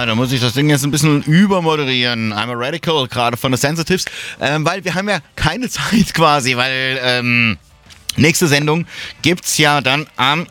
Ja, da muss ich das Ding jetzt ein bisschen übermoderieren. I'm a Radical, gerade von The Sensitives. Weil wir haben ja keine Zeit quasi, weil nächste Sendung gibt's ja dann am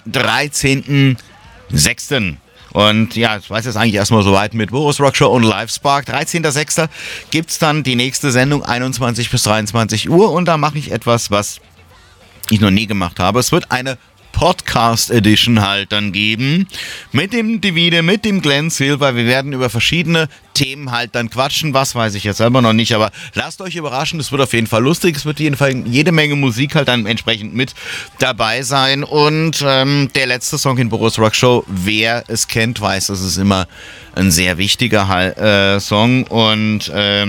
13.06. Und ja, ich weiß jetzt eigentlich erstmal soweit mit Boris Rock Show und Live Spark. 13.06. gibt's dann die nächste Sendung, 21 bis 23 Uhr. Und da mache ich etwas, was ich noch nie gemacht habe. Es wird eine Podcast Edition halt dann geben. Mit dem Divide, mit dem Glenn Silver. Wir werden über verschiedene Themen halt dann quatschen. Was weiß ich jetzt selber noch nicht, aber lasst euch überraschen. Es wird auf jeden Fall lustig. Es wird auf jeden Fall jede Menge Musik halt dann entsprechend mit dabei sein. Und der letzte Song in Boris Rock Show, wer es kennt, weiß, das ist immer ein sehr wichtiger Song. Und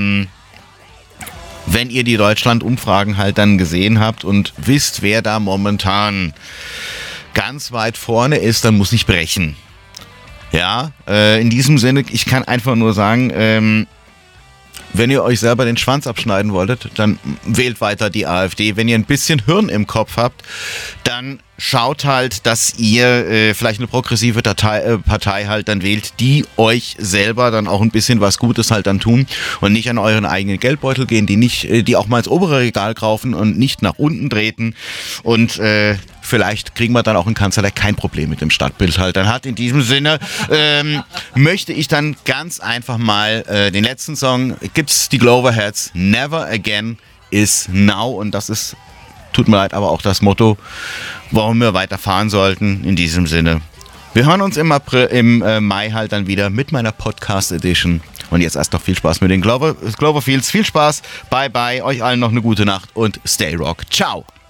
wenn ihr die Deutschland-Umfragen halt dann gesehen habt und wisst, wer da momentan ganz weit vorne ist, dann muss ich brechen. Ja, in diesem Sinne, ich kann einfach nur sagen, wenn ihr euch selber den Schwanz abschneiden wolltet, dann wählt weiter die AfD. Wenn ihr ein bisschen Hirn im Kopf habt, dann schaut halt, dass ihr vielleicht eine progressive Partei halt dann wählt, die euch selber dann auch ein bisschen was Gutes halt dann tun und nicht an euren eigenen Geldbeutel gehen, die auch mal ins obere Regal kaufen und nicht nach unten treten. Und vielleicht kriegen wir dann auch einen Kanzler, der kein Problem mit dem Stadtbild halt dann hat. In diesem Sinne möchte ich dann ganz einfach mal den letzten Song, gibt's die Gloverheads, Never Again is Now, und das ist, tut mir leid, aber auch das Motto, warum wir weiterfahren sollten. In diesem Sinne, wir hören uns im Mai halt dann wieder mit meiner Podcast Edition. Und jetzt erst noch viel Spaß mit den Cloverfields. Viel Spaß, bye bye, euch allen noch eine gute Nacht und stay rock. Ciao.